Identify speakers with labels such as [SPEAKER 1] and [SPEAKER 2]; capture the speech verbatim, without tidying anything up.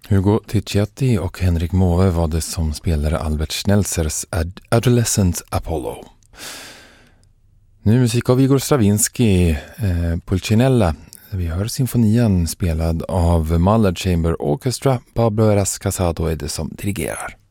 [SPEAKER 1] Hugo Ticciatti och Henrik Måwe var det som spelade Albert Schnelzers Ad- Adolescent Apollo. Nu musik av Igor Stravinsky, eh, Pulcinella. Vi hör symfonian spelad av Mahler Chamber Orchestra. Pablo Eras Casado är det som dirigerar.